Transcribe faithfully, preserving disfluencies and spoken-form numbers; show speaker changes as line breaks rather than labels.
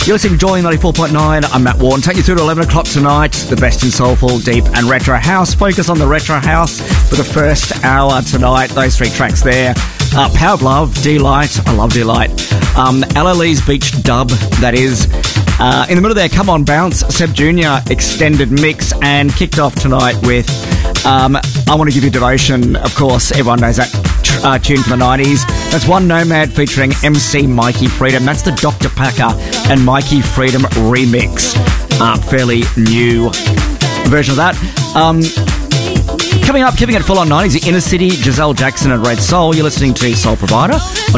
You're listening to Joy ninety-four point nine. I'm Matt Warren. Take you through to eleven o'clock tonight. The best in soulful, deep and retro house. Focus on the retro house for the first hour tonight. Those three tracks there. Uh, Power of Love, Delight. I love Delight. Um, Ella Lee's Beach Dub, that is. Uh, in the middle there, Come On Bounce, Seb Junior extended mix, and kicked off tonight with um, I Want to Give You Devotion. Of course, everyone knows that tr- uh, tune from the nineties. That's One Nomad featuring M C Mikey Freedom. That's the Doctor Packer and Mikey Freedom remix. Uh, fairly new version of that. Um, coming up, keeping it full on nineties, the Inner City, Giselle Jackson and Red Soul. You're listening to Soul Provider.